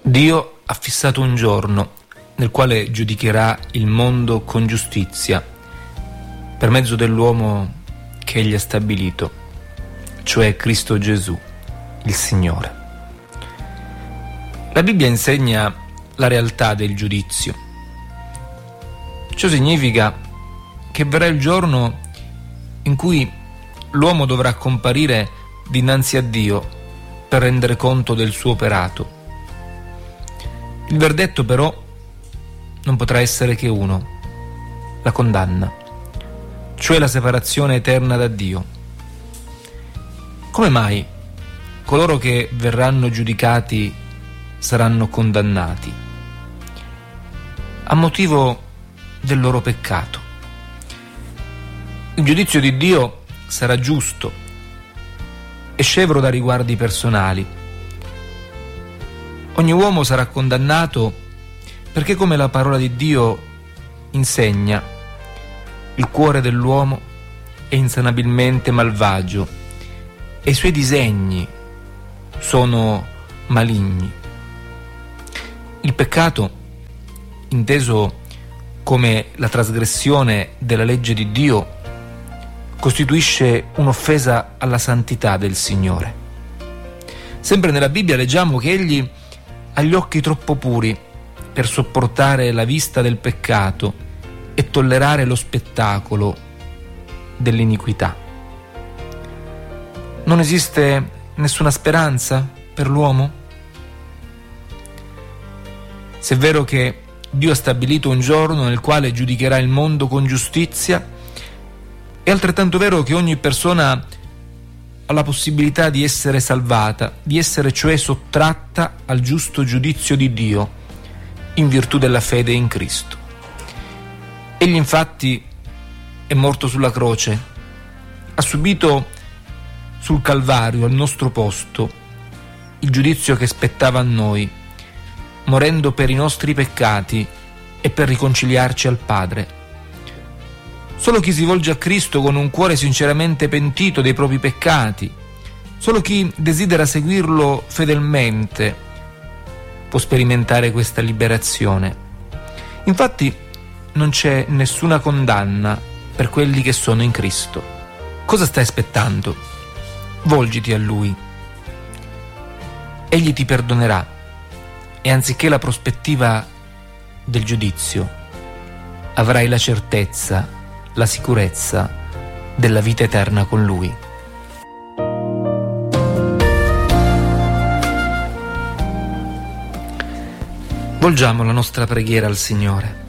Dio ha fissato un giorno nel quale giudicherà il mondo con giustizia per mezzo dell'uomo che egli ha stabilito, cioè Cristo Gesù, il Signore. La Bibbia insegna la realtà del giudizio. Ciò significa che verrà il giorno in cui l'uomo dovrà comparire dinanzi a Dio per rendere conto del suo operato. Il verdetto però non potrà essere che uno: la condanna, cioè la separazione eterna da Dio. Come mai coloro che verranno giudicati saranno condannati? A motivo del loro peccato. Il giudizio di Dio sarà giusto e scevro da riguardi personali. Ogni uomo sarà condannato perché, come la parola di Dio insegna, il cuore dell'uomo è insanabilmente malvagio e i suoi disegni sono maligni. Il peccato, inteso come la trasgressione della legge di Dio, costituisce un'offesa alla santità del Signore. Sempre nella Bibbia leggiamo che Egli ha gli occhi troppo puri per sopportare la vista del peccato e tollerare lo spettacolo dell'iniquità. Non esiste nessuna speranza per l'uomo? Se è vero che Dio ha stabilito un giorno nel quale giudicherà il mondo con giustizia, è altrettanto vero che ogni persona ha la possibilità di essere salvata, di essere cioè sottratta al giusto giudizio di Dio in virtù della fede in Cristo. Egli infatti è morto sulla croce, ha subito sul Calvario al nostro posto il giudizio che spettava a noi, morendo per i nostri peccati e per riconciliarci al Padre. Solo chi si volge a Cristo con un cuore sinceramente pentito dei propri peccati, solo chi desidera seguirlo fedelmente, può sperimentare questa liberazione. Infatti non c'è nessuna condanna per quelli che sono in Cristo. Cosa stai aspettando? Volgiti a Lui. Egli ti perdonerà e anziché la prospettiva del giudizio, avrai la certezza, la sicurezza della vita eterna con Lui. Volgiamo la nostra preghiera al Signore.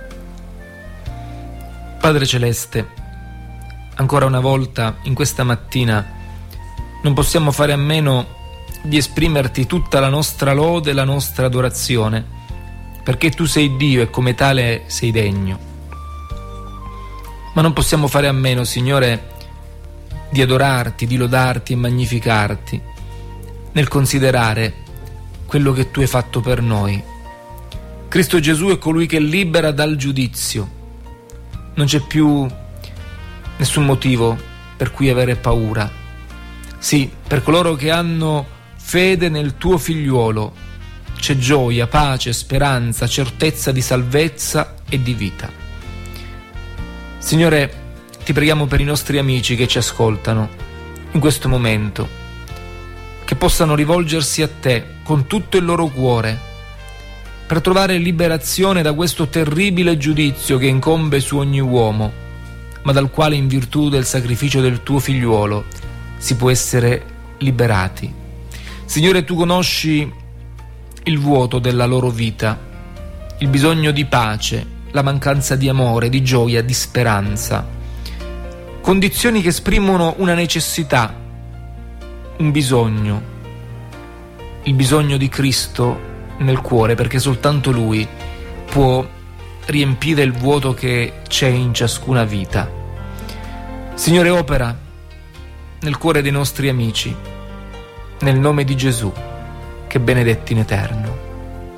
Padre Celeste, ancora una volta in questa mattina non possiamo fare a meno di esprimerti tutta la nostra lode e la nostra adorazione, perché Tu sei Dio e come tale sei degno. Ma non possiamo fare a meno, Signore, di adorarti, di lodarti e magnificarti, nel considerare quello che Tu hai fatto per noi. Cristo Gesù è colui che libera dal giudizio. Non c'è più nessun motivo per cui avere paura. Sì, per coloro che hanno fede nel Tuo Figliuolo c'è gioia, pace, speranza, certezza di salvezza e di vita. Signore, Ti preghiamo per i nostri amici che ci ascoltano in questo momento, che possano rivolgersi a Te con tutto il loro cuore per trovare liberazione da questo terribile giudizio che incombe su ogni uomo, ma dal quale in virtù del sacrificio del Tuo Figliuolo si può essere liberati. Signore, Tu conosci il vuoto della loro vita, il bisogno di pace, la mancanza di amore, di gioia, di speranza, condizioni che esprimono una necessità, un bisogno, il bisogno di Cristo nel cuore, perché soltanto Lui può riempire il vuoto che c'è in ciascuna vita. Signore, opera nel cuore dei nostri amici, nel nome di Gesù, che è benedetto in eterno.